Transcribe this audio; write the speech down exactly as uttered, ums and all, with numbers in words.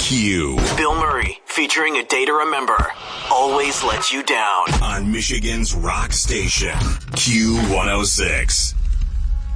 Q. Bill Murray, featuring A Day to Remember, Always Let You Down. On Michigan's rock station, Q one oh six.